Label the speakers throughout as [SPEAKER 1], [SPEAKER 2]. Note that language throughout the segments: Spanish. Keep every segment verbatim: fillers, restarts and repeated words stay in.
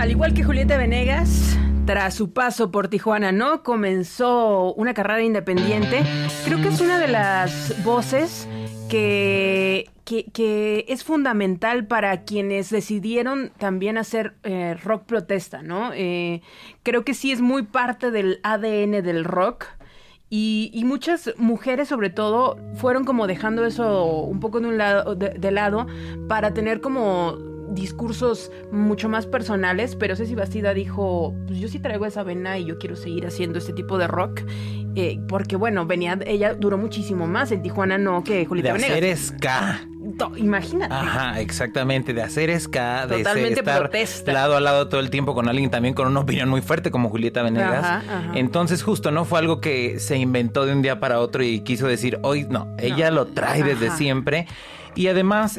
[SPEAKER 1] Al igual que Julieta Venegas, tras su paso por Tijuana, ¿no? Comenzó una carrera independiente. Creo que es una de las voces que, que, que es fundamental para quienes decidieron también hacer eh, rock protesta, ¿no? Eh, creo que sí es muy parte del A D N del rock. Y, y muchas mujeres, sobre todo, fueron como dejando eso un poco de un lado, de, de lado para tener como discursos mucho más personales, pero Ceci Bastida dijo, pues yo sí traigo esa vena y yo quiero seguir haciendo este tipo de rock, eh, porque bueno, venía, ella duró muchísimo más en Tijuana, no que Julieta Venegas.
[SPEAKER 2] De hacer ska.
[SPEAKER 1] To, imagínate.
[SPEAKER 2] Ajá, exactamente, de hacer ska, de
[SPEAKER 1] totalmente
[SPEAKER 2] estar
[SPEAKER 1] protesta.
[SPEAKER 2] lado a lado todo el tiempo con alguien también con una opinión muy fuerte como Julieta Venegas. Ajá, ajá. Entonces justo, ¿no? Fue algo que se inventó de un día para otro y quiso decir, hoy no, ella no. lo trae desde ajá. siempre. Y además,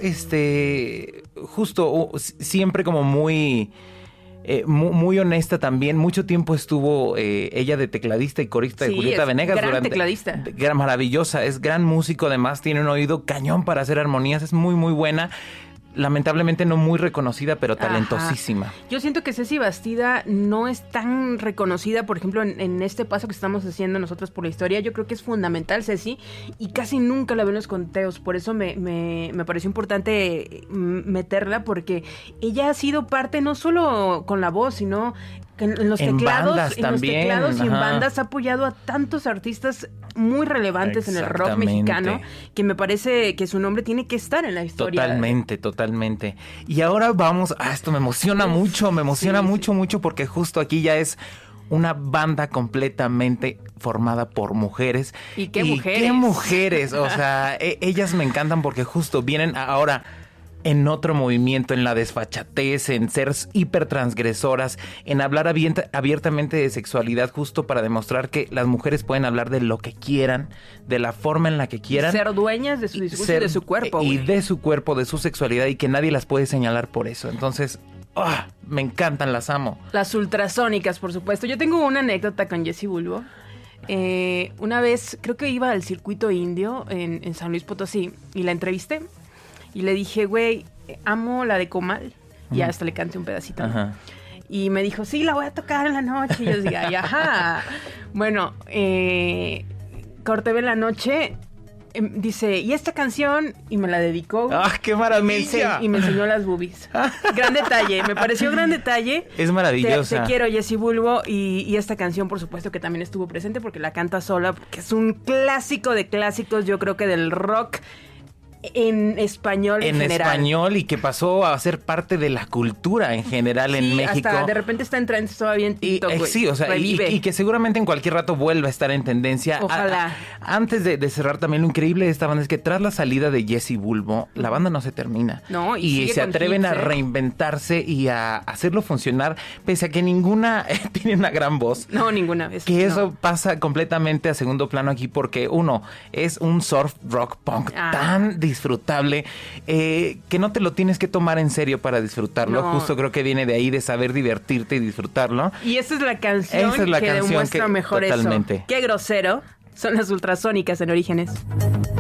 [SPEAKER 2] este, justo, uh, siempre como muy, eh, muy, muy honesta también. Mucho tiempo estuvo eh, ella de tecladista y corista sí, de Julieta Venegas.
[SPEAKER 1] Gran
[SPEAKER 2] durante,
[SPEAKER 1] tecladista.
[SPEAKER 2] Gran, maravillosa, es gran músico, además tiene un oído cañón para hacer armonías, es muy, muy buena. Lamentablemente no muy reconocida, pero talentosísima.
[SPEAKER 1] Ajá. Yo siento que Ceci Bastida no es tan reconocida, por ejemplo, en, en este paso que estamos haciendo nosotros por la historia. Yo creo que es fundamental Ceci y casi nunca la veo en los conteos. Por eso me, me, me pareció importante meterla, porque ella ha sido parte no solo con la voz, sino en los
[SPEAKER 2] en
[SPEAKER 1] teclados,
[SPEAKER 2] bandas
[SPEAKER 1] en
[SPEAKER 2] también,
[SPEAKER 1] los teclados y en
[SPEAKER 2] ajá.
[SPEAKER 1] bandas ha apoyado a tantos artistas muy relevantes en el rock mexicano, que me parece que su nombre tiene que estar en la historia.
[SPEAKER 2] Totalmente, totalmente. Y ahora vamos, ah, esto me emociona mucho, me emociona sí, mucho, sí. mucho, porque justo aquí ya es una banda completamente formada por mujeres.
[SPEAKER 1] ¿Y qué
[SPEAKER 2] y
[SPEAKER 1] mujeres?
[SPEAKER 2] ¿Qué mujeres? O sea, e- ellas me encantan porque justo vienen ahora en otro movimiento, en la desfachatez, en ser hipertransgresoras, en hablar abier- abiertamente de sexualidad, justo para demostrar que las mujeres pueden hablar de lo que quieran, de la forma en la que quieran.
[SPEAKER 1] Ser dueñas de su discurso
[SPEAKER 2] ser,
[SPEAKER 1] y de su cuerpo.
[SPEAKER 2] Y
[SPEAKER 1] güey.
[SPEAKER 2] de su cuerpo, de su sexualidad, y que nadie las puede señalar por eso. Entonces, oh, me encantan, las amo.
[SPEAKER 1] Las ultrasónicas, por supuesto. Yo tengo una anécdota con Jessie Bulbo. Eh, una vez, creo que iba al circuito indio en, en San Luis Potosí, y la entrevisté. Y le dije, güey, amo la de Comal. Y uh-huh. hasta le canté un pedacito. Uh-huh. Y me dijo, sí, la voy a tocar en la noche. Y yo dije, ay, ajá. Bueno, eh, corté en la noche. Eh, dice, ¿y esta canción? Y me la dedicó.
[SPEAKER 2] ¡Ah, qué maravilla!
[SPEAKER 1] Y me, ense- y me enseñó las boobies. Gran detalle. Me pareció gran detalle.
[SPEAKER 2] Es maravillosa.
[SPEAKER 1] Te, te quiero, Jessie Bulbo. Y, y esta canción, por supuesto, que también estuvo presente porque la canta sola. Porque es un clásico de clásicos, yo creo que del rock en español en, en general.
[SPEAKER 2] En español, y que pasó a ser parte de la cultura en general sí, en México.
[SPEAKER 1] Hasta de repente está en trends todavía en TikTok.
[SPEAKER 2] Y, eh, sí, o sea, y, y que seguramente en cualquier rato vuelva a estar en tendencia.
[SPEAKER 1] Ojalá.
[SPEAKER 2] A, a, antes de, de cerrar, también lo increíble de esta banda es que tras la salida de Jessie Bulbo, la banda no se termina.
[SPEAKER 1] No, y,
[SPEAKER 2] y se atreven hits, a reinventarse y a hacerlo funcionar, pese a que ninguna tiene una gran voz.
[SPEAKER 1] No, ninguna vez.
[SPEAKER 2] Que
[SPEAKER 1] no.
[SPEAKER 2] eso pasa completamente a segundo plano aquí, porque uno, es un surf rock punk ah. tan disfrutable, eh, que no te lo tienes que tomar en serio para disfrutarlo. No. Justo creo que viene de ahí, de saber divertirte y disfrutarlo.
[SPEAKER 1] Y esa es la canción
[SPEAKER 2] esa es la
[SPEAKER 1] que
[SPEAKER 2] canción
[SPEAKER 1] demuestra
[SPEAKER 2] que,
[SPEAKER 1] mejor
[SPEAKER 2] totalmente.
[SPEAKER 1] eso. Qué grosero. Son las ultrasónicas en Orígenes.